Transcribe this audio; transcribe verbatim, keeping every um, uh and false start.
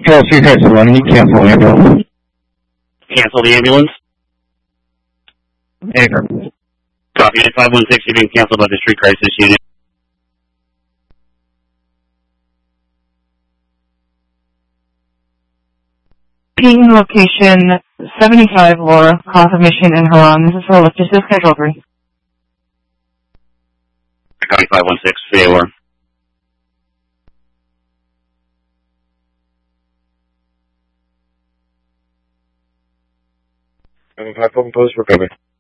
Charles three Taxi one, you cancel ambulance. Cancel the ambulance. Acre. Copy it. five one six, you're being canceled by the street crisis unit. Ping location seventy-five Laura, confirmation in Haran. This is for lift assist schedule three. Copy five one six, three A Laura. seven five Open Post, recover.